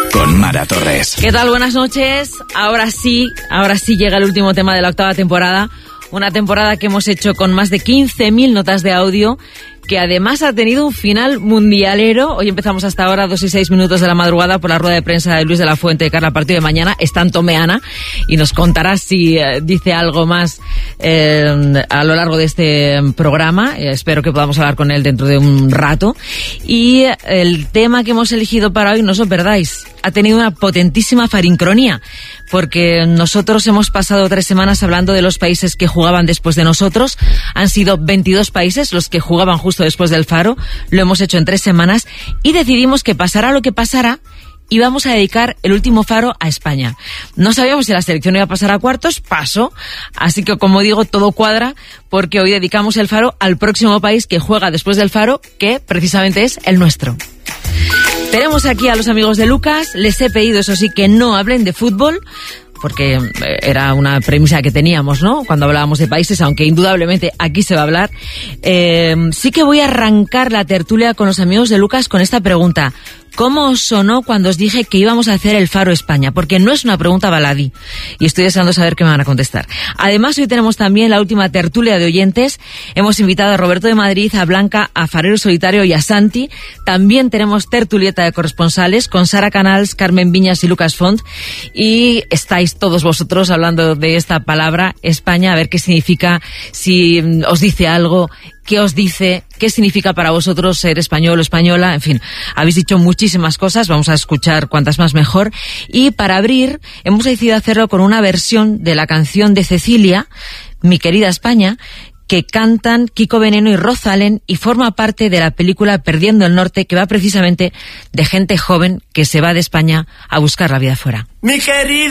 con Mara Torres. ¿Qué tal? Buenas noches. Ahora sí llega el último tema de la octava temporada. Una temporada que hemos hecho con más de 15.000 notas de audio, que además ha tenido un final mundialero. Hoy empezamos hasta ahora 2 y 6 minutos de la madrugada por la rueda de prensa de Luis de la Fuente de cara al partido de mañana. Está en Tomeana y nos contará si dice algo más a lo largo de este programa. Espero que podamos hablar con él dentro de un rato. Y el tema que hemos elegido para hoy, no os lo perdáis, ha tenido una potentísima farincronía, porque nosotros hemos pasado 3 semanas hablando de los países que jugaban después de nosotros. Han sido 22 países los que jugaban justo después del Faro. Lo hemos hecho en 3 semanas y decidimos que pasara lo que pasara, y vamos a dedicar el último Faro a España. No sabíamos si la selección iba a pasar a cuartos, pasó. Así que, como digo, todo cuadra, porque hoy dedicamos el Faro al próximo país que juega después del Faro, que precisamente es el nuestro. Tenemos aquí a los amigos de Lucas. Les he pedido, eso sí, que no hablen de fútbol, porque era una premisa que teníamos, ¿no?, cuando hablábamos de países, aunque indudablemente aquí se va a hablar. Sí que voy a arrancar la tertulia con los amigos de Lucas con esta pregunta. ¿Cómo os sonó cuando os dije que íbamos a hacer el Faro España? Porque no es una pregunta baladí, y estoy deseando saber qué me van a contestar. Además, hoy tenemos también la última tertulia de oyentes. Hemos invitado a Roberto de Madrid, a Blanca, a Farero Solitario y a Santi. También tenemos tertulieta de corresponsales con Sara Canals, Carmen Viñas y Lucas Font. Y estáis todos vosotros hablando de esta palabra, España, a ver qué significa, si os dice algo, qué os dice, qué significa para vosotros ser español o española. En fin, habéis dicho muchísimas cosas, vamos a escuchar cuantas más mejor. Y para abrir, hemos decidido hacerlo con una versión de la canción de Cecilia, Mi querida España, que cantan Kiko Veneno y Rosalén, y forma parte de la película Perdiendo el Norte, que va precisamente de gente joven que se va de España a buscar la vida fuera. Mi querida